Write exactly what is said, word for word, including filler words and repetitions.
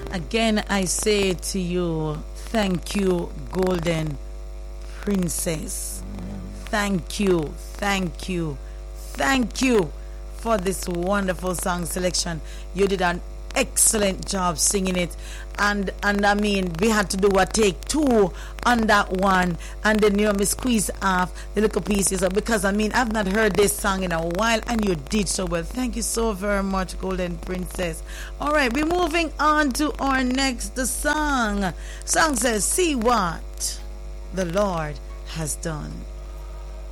Again, I say to you, thank you, Golden Princess. Thank you, thank you, thank you for this wonderful song selection. You did an excellent job singing it, and and I mean we had to do a take two on that one, and then you know me squeeze off the little pieces because I mean I've not heard this song in a while, and you did so well. Thank you so very much, Golden Princess. All right, we're moving on to our next song. Song says, "See what the Lord has done."